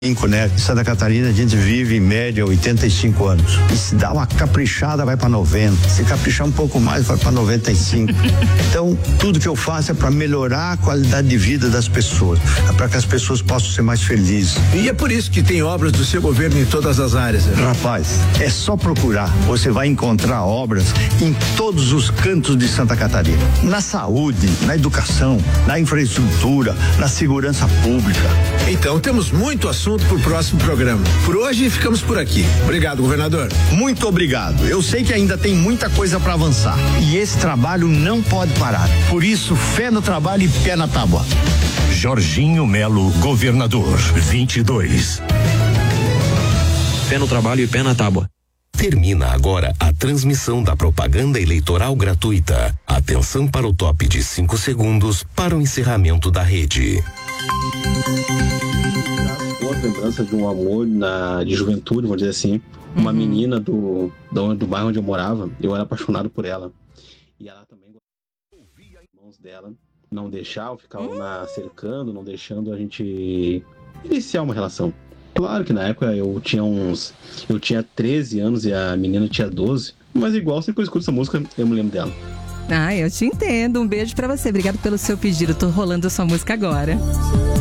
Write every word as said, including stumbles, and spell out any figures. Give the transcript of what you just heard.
Né? Em Santa Catarina a gente vive em média oitenta e cinco anos. E se dá uma caprichada vai para noventa. Se caprichar um pouco mais vai para noventa e cinco. Então tudo que eu faço é para melhorar a qualidade de vida das pessoas, é para que as pessoas possam ser mais felizes. E é por isso que tem obras do seu governo em todas as áreas. Né? Rapaz, é só procurar. Você vai encontrar obras em todos os cantos de Santa Catarina. Na saúde, na educação, na infraestrutura, na segurança pública. Então temos muito assunto para o próximo programa. Por hoje ficamos por aqui. Obrigado, governador. Muito obrigado. Eu sei que ainda tem muita coisa para avançar e esse trabalho não pode parar. Por isso, fé no trabalho e pé na tábua. Jorginho Melo, governador, vinte e dois. Pé no trabalho e pé na tábua. Termina agora a transmissão da propaganda eleitoral gratuita. Atenção para o top de cinco segundos para o encerramento da rede. Boa lembrança de um amor na, de juventude, vamos dizer assim. Uma uhum. menina do, do, do bairro onde eu morava, eu era apaixonado por ela. E ela também ouvia as mãos dela, não deixava, ficava uhum. na cercando, não deixando a gente iniciar uma relação. Claro que na época eu tinha uns. Eu tinha treze anos e a menina tinha doze. Mas igual, sempre que eu escuto essa música, eu me lembro dela. Ah, eu te entendo. Um beijo pra você. Obrigado pelo seu pedido. Tô rolando a sua música agora.